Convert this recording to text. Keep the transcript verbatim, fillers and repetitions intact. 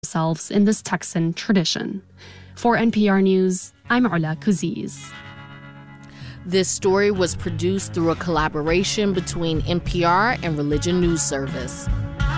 themselves in this Texan tradition. For N P R News, I'm Ola Kuziz. This story was produced through a collaboration between N P R and Religion News Service.